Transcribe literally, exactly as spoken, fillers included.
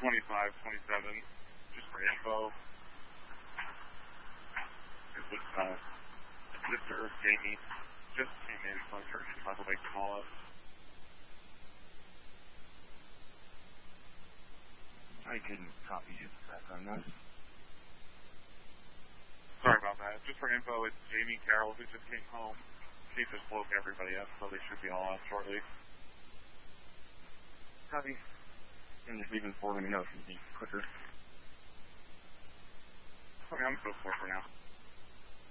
twenty-five, twenty-seven, just for info. It was, uh, Mister Jamie just came in, so I'm sure she's about to make the call up. I couldn't copy his background noise. Sorry about that. Just for info, it's Jamie Carroll who just came home. She just woke everybody up, so they should be all out shortly. Copy. And just leaving for let me know if you need quicker. Okay, I'm so for for now.